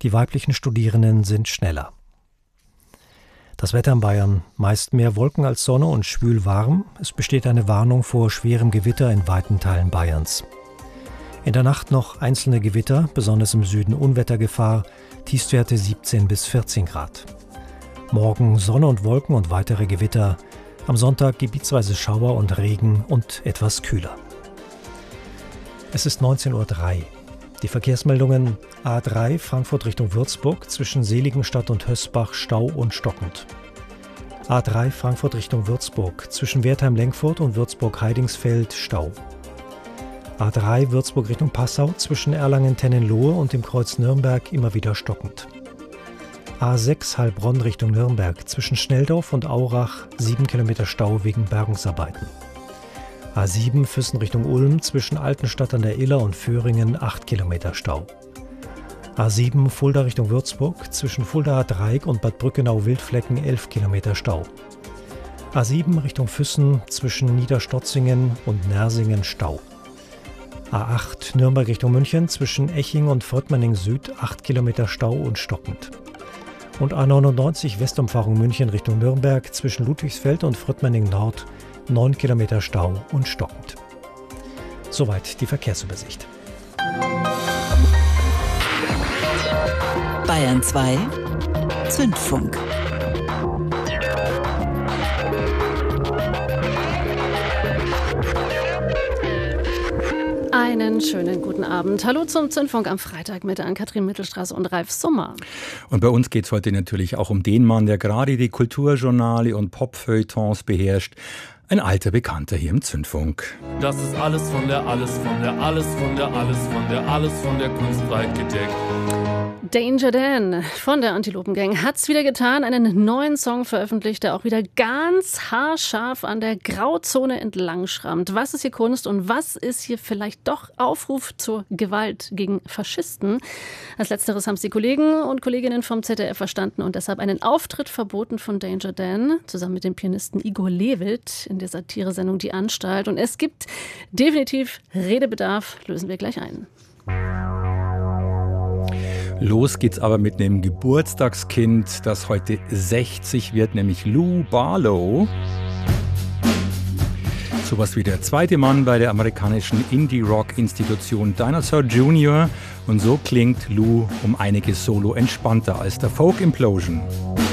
Die weiblichen Studierenden sind schneller. Das Wetter in Bayern: meist mehr Wolken als Sonne und schwül warm. Es besteht eine Warnung vor schwerem Gewitter in weiten Teilen Bayerns. In der Nacht noch einzelne Gewitter, besonders im Süden Unwettergefahr, Tiefstwerte 17 bis 14 Grad. Morgen Sonne und Wolken und weitere Gewitter. Am Sonntag gebietsweise Schauer und Regen und etwas kühler. Es ist 19:03 Uhr. Die Verkehrsmeldungen: A3 Frankfurt Richtung Würzburg zwischen Seligenstadt und Hösbach Stau und stockend. A3 Frankfurt Richtung Würzburg zwischen Wertheim-Lenkfurt und Würzburg-Heidingsfeld Stau. A3 Würzburg Richtung Passau zwischen Erlangen-Tennenlohe und dem Kreuz Nürnberg immer wieder stockend. A6 Heilbronn Richtung Nürnberg zwischen Schnelldorf und Aurach 7 Kilometer Stau wegen Bergungsarbeiten. A7 Füssen Richtung Ulm zwischen Altenstadt an der Iller und Föhringen 8 Kilometer Stau. A7 Fulda Richtung Würzburg zwischen Fuldaer Dreieck und Bad Brückenau-Wildflecken 11 Kilometer Stau. A7 Richtung Füssen zwischen Niederstotzingen und Nersingen Stau. A8 Nürnberg Richtung München zwischen Eching und Fröttmanning Süd 8 Kilometer Stau und stockend. Und A99 Westumfahrung München Richtung Nürnberg zwischen Ludwigsfeld und Fröttmanning Nord 9 Kilometer Stau und stockend. Soweit die Verkehrsübersicht. Bayern 2 Zündfunk. Einen schönen guten Abend. Hallo zum Zündfunk am Freitag mit Ann-Kathrin Mittelstraße und Ralf Summer. Und bei uns geht es heute natürlich auch um den Mann, der gerade die Kulturjournale und Popfeuilletons beherrscht. Ein alter Bekannter hier im Zündfunk. Das ist alles von der Kunst breit gedeckt. Danger Dan von der Antilopen-Gang hat's wieder getan, einen neuen Song veröffentlicht, der auch wieder ganz haarscharf an der Grauzone entlang schrammt. Was ist hier Kunst und was ist hier vielleicht doch Aufruf zur Gewalt gegen Faschisten? Als Letzteres haben es die Kollegen und Kolleginnen vom ZDF verstanden und deshalb einen Auftritt verboten von Danger Dan, zusammen mit dem Pianisten Igor Levit in der Satiresendung Die Anstalt. Und es gibt definitiv Redebedarf, lösen wir gleich ein. Los geht's aber mit einem Geburtstagskind, das heute 60 wird, nämlich Lou Barlow. Sowas wie der zweite Mann bei der amerikanischen Indie-Rock-Institution Dinosaur Jr. Und so klingt Lou um einiges solo entspannter als der Folk Implosion.